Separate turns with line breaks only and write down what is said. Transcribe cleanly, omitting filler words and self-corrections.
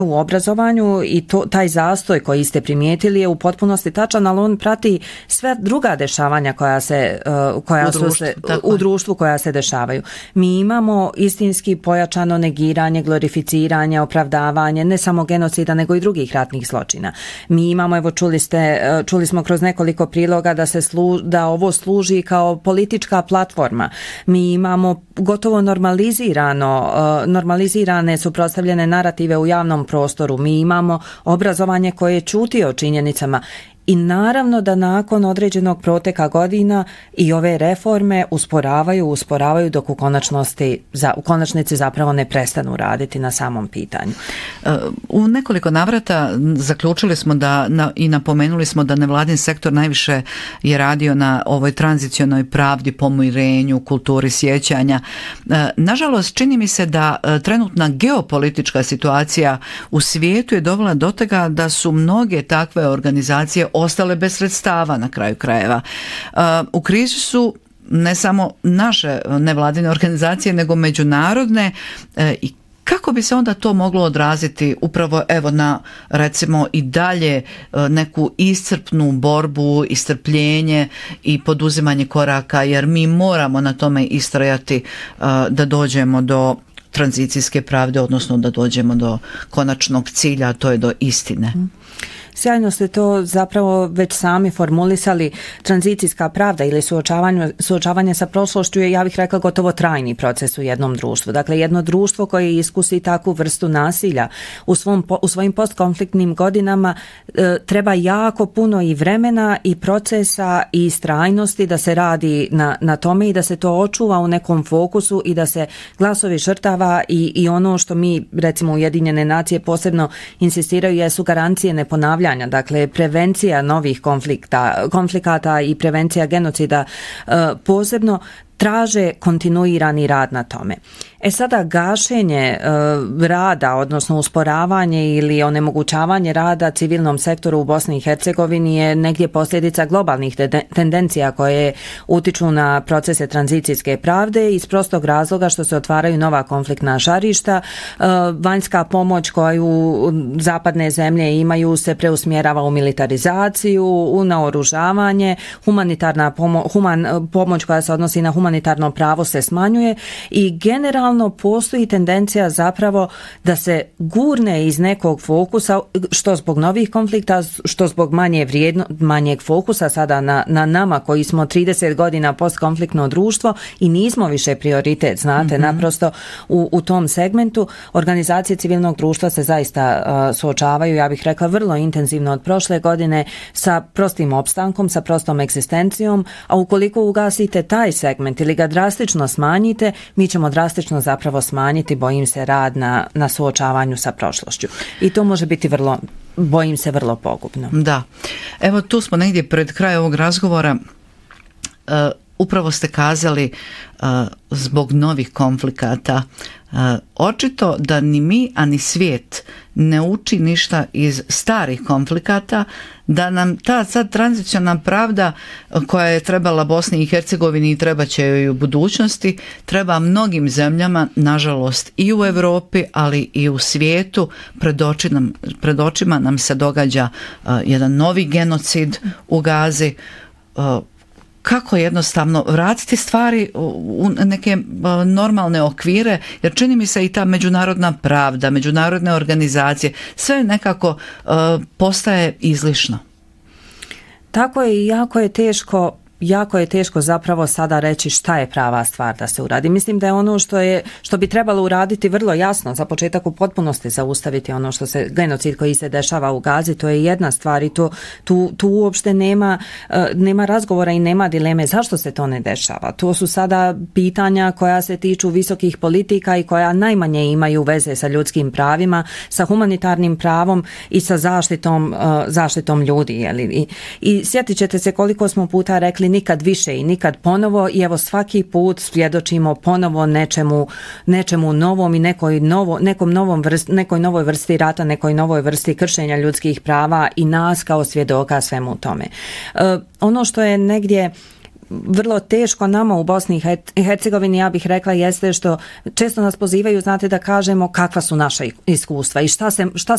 u obrazovanju i taj zastoj koji ste primijetili je u potpunosti tačan, ali on prati sve druga dešavanja u društvu koja se dešavaju. Mi imamo istinski pojačano negiranje, glorificiranje, opravdavanje ne samo genocida nego i drugih ratnih zločina. Mi imamo, evo čuli smo kroz nekoliko priloga da ovo služi kao politička platforma. Mi imamo gotovo normalizirane suprotstavljene narative u javnom prostoru. Mi imamo obrazovanje koje ćuti o činjenicama. I naravno da nakon određenog proteka godina i ove reforme usporavaju dok u konačnici zapravo ne prestanu raditi na samom pitanju.
U nekoliko navrata zaključili smo i napomenuli smo da nevladin sektor najviše je radio na ovoj tranzicionoj pravdi, pomirenju, kulturi sjećanja. Nažalost, čini mi se da trenutna geopolitička situacija u svijetu je dovela do toga da su mnoge takve organizacije ostale bez sredstava na kraju krajeva. U krizi su ne samo naše nevladine organizacije, nego međunarodne i kako bi se onda to moglo odraziti upravo na recimo i dalje neku iscrpnu borbu, istrpljenje i poduzimanje koraka, jer mi moramo na tome istrajati da dođemo do tranzicijske pravde, odnosno da dođemo do konačnog cilja, a to je do istine.
Sjajno ste to zapravo već sami formulisali. Tranzicijska pravda ili suočavanje sa prošlošću je, ja bih rekla, gotovo trajni proces u jednom društvu. Dakle, jedno društvo koje iskusi takvu vrstu nasilja u svojim postkonfliktnim godinama treba jako puno i vremena i procesa i istrajnosti da se radi na tome i da se to očuva u nekom fokusu i da se glasovi žrtava i ono što mi, recimo Ujedinjene nacije, posebno insistiraju jesu garancije neponavljanja. Dakle, prevencija novih konflikata i prevencija genocida posebno traže kontinuirani rad na tome. Sada gašenje rada, odnosno usporavanje ili onemogućavanje rada civilnom sektoru u Bosni i Hercegovini je negdje posljedica globalnih tendencija koje utiču na procese tranzicijske pravde iz prostog razloga što se otvaraju nova konfliktna žarišta. Vanjska pomoć koju zapadne zemlje imaju se preusmjerava u militarizaciju, u naoružavanje, humanitarna pomoć koja se odnosi na humanitarno pravo se smanjuje i generalno postoji tendencija zapravo da se gurne iz nekog fokusa, što zbog novih konflikta, što zbog manjeg fokusa sada na nama koji smo 30 godina postkonfliktno društvo i nismo više prioritet, znate, naprosto u tom segmentu. Organizacije civilnog društva se zaista suočavaju, ja bih rekla, vrlo intenzivno od prošle godine sa prostim opstankom, sa prostom egzistencijom, a ukoliko ugasite taj segment ili ga drastično smanjite, mi ćemo drastično zapravo smanjiti, bojim se, rad na suočavanju sa prošlošću. I to može biti bojim se, vrlo pogubno.
Da. Evo, tu smo negdje pred kraj ovog razgovora. Upravo ste kazali zbog novih konflikata. Očito da ni mi, a ni svijet ne uči ništa iz starih konflikata, da nam ta sad tranzicijona pravda koja je trebala Bosni i Hercegovini i treba će joj u budućnosti, treba mnogim zemljama, nažalost i u Europi, ali i u svijetu. Pred očima nam se događa jedan novi genocid u Gazi. Kako jednostavno vratiti stvari u neke normalne okvire, jer čini mi se i ta međunarodna pravda, međunarodne organizacije, sve nekako postaje izlišno.
Tako je i jako je teško zapravo sada reći šta je prava stvar da se uradi. Mislim da je ono što bi trebalo uraditi vrlo jasno, za početak u potpunosti zaustaviti ono genocid koji se dešava u Gazi, to je jedna stvar i tu uopšte nema razgovora i nema dileme zašto se to ne dešava. To su sada pitanja koja se tiču visokih politika i koja najmanje imaju veze sa ljudskim pravima, sa humanitarnim pravom i sa zaštitom ljudi. I sjetit ćete se koliko smo puta rekli nikad više i nikad ponovo i evo svaki put svjedočimo ponovo nečemu novom i nekoj novoj vrsti rata, nekoj novoj vrsti kršenja ljudskih prava i nas kao svjedoka svemu tome. Ono što je negdje vrlo teško nama u Bosni i Hercegovini, ja bih rekla, jeste što često nas pozivaju, znate, da kažemo kakva su naša iskustva i šta